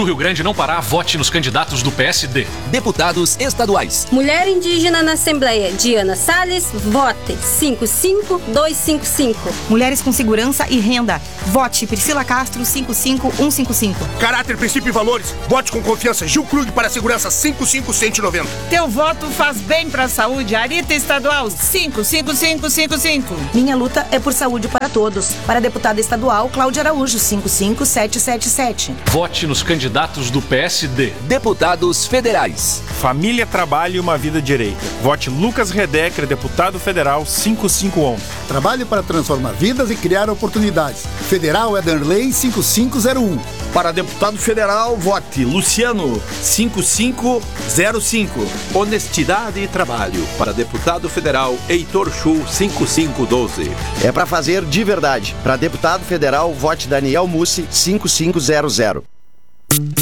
Pro Rio Grande não parar, vote nos candidatos do PSD. Deputados estaduais. Mulher indígena na Assembleia, Diana Salles, vote 55255. Mulheres com segurança e renda, vote Priscila Castro 55155. Caráter, princípio e valores, vote com confiança Gil Krug para a segurança 55190. Teu voto faz bem pra saúde, Arita Estadual 55555. Minha luta é por saúde para todos. Para a deputada estadual, Cláudia Araújo 55777. Vote nos candidatos do PSD. Deputados federais. Família, trabalho e uma vida direita. Vote Lucas Redecker, deputado federal 5511. Trabalho para transformar vidas e criar oportunidades. Federal é Danley 5501. Para deputado federal, vote Luciano 5505. Honestidade e trabalho. Para deputado federal, Heitor Chu 5512. É para fazer de verdade. Para deputado federal, vote Daniel Mussi 5500.